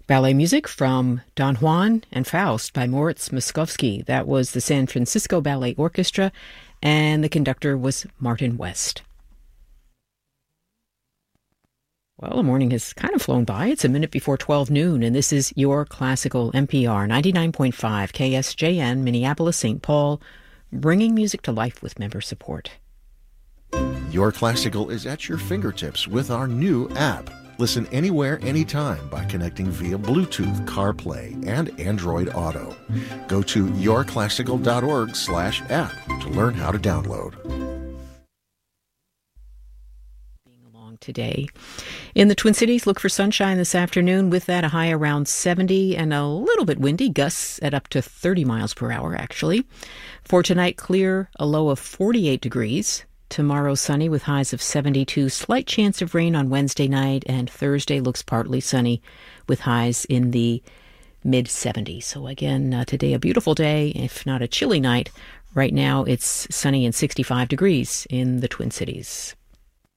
Ballet music from Don Juan and Faust by Moritz Moszkowski. That was the San Francisco Ballet Orchestra, and the conductor was Martin West. Well, the morning has kind of flown by. It's a minute before 12 noon, and this is Your Classical NPR 99.5 KSJN, Minneapolis, St. Paul, bringing music to life with member support. Your Classical is at your fingertips with our new app. Listen anywhere, anytime by connecting via Bluetooth, CarPlay, and Android Auto. Go to yourclassical.org/app to learn how to download. Today. In the Twin Cities, look for sunshine this afternoon. With that, a high around 70 and a little bit windy, gusts at up to 30 miles per hour, actually. For tonight, clear, a low of 48 degrees. Tomorrow, sunny with highs of 72. Slight chance of rain on Wednesday night, and Thursday looks partly sunny with highs in the mid-70s. So again, today a beautiful day, if not a chilly night. Right now, it's sunny and 65 degrees in the Twin Cities.